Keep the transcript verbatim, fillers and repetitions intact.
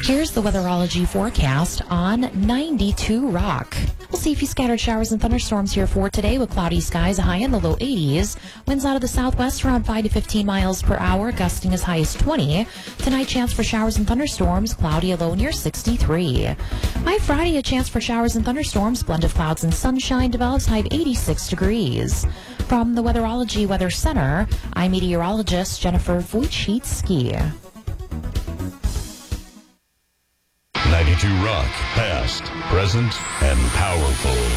Here's the weatherology forecast on ninety-two Rock. We'll see a few scattered showers and thunderstorms here for today with cloudy skies, a high in the low eighties. Winds out of the southwest around five to fifteen miles per hour, gusting as high as twenty. Tonight, chance for showers and thunderstorms, cloudy, a low near sixty-three. By Friday, a chance for showers and thunderstorms, blend of clouds and sunshine develops, high of eighty-six degrees. From the Weatherology Weather Center, I'm meteorologist Jennifer Wojcicki. ninety-two Rock, past, present, and powerful.